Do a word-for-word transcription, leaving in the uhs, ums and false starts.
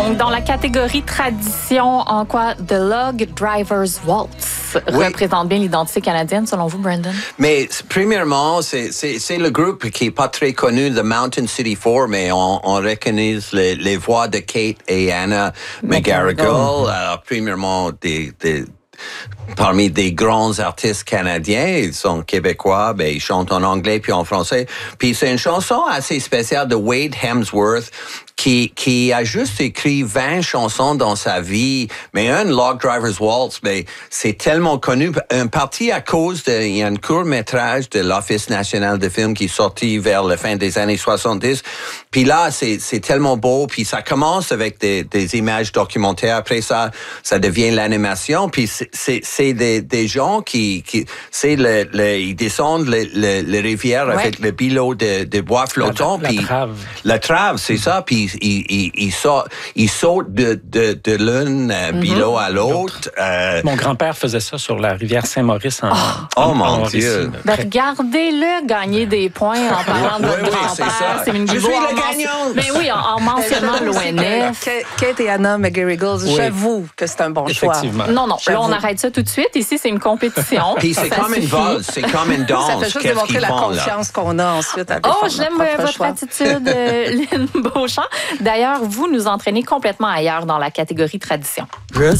Donc, dans la catégorie tradition, en quoi The Log Driver's Waltz Oui. représente bien l'identité canadienne, selon vous, Brandon? Mais premièrement, c'est, c'est, c'est le groupe qui est pas très connu, The Mountain City Four, mais on, on reconnaît les, les voix de Kate et Anna McGarrigle. Alors, premièrement, des, des parmi des grands artistes canadiens, ils sont québécois, ben ils chantent en anglais puis en français. Puis c'est une chanson assez spéciale de Wade Hemsworth qui qui a juste écrit vingt chansons dans sa vie, mais un Log Driver's Waltz, ben c'est tellement connu, en partie à cause de il y a un court-métrage de l'Office national de film qui est sorti vers la fin des années soixante-dix. Puis là, c'est c'est tellement beau, puis ça commence avec des des images documentaires, après ça ça devient l'animation, puis c'est c'est, c'est des des gens qui qui c'est le, le ils descendent le, le, le rivière ouais. avec le bilot de de bois flottant, la, puis la trave. La trave, c'est ça, puis ils ils ils sautent ils sautent de de de l'un euh, mm-hmm. bilot à l'autre. Euh... Mon grand-père faisait ça sur la rivière Saint-Maurice en, oh, en, oh en, mon en Dieu. Ben, regardez-le gagner des points en parlant de oui, votre oui, grand-père. C'est, c'est une Je suis le gagnant. Mais oui, en, en mentionnant l'O N F. Kate et Anna McGarrigle, oui. J'avoue que c'est un bon choix. Non, non, là, on arrête ça tout de suite. Ici, c'est une compétition. Puis c'est comme une valse, c'est comme une danse. Ça fait juste démontrer la font, confiance là? qu'on a ensuite. À oh, j'aime votre choix. attitude, Lynn Beauchamp. D'ailleurs, vous nous entraînez complètement ailleurs dans la catégorie tradition.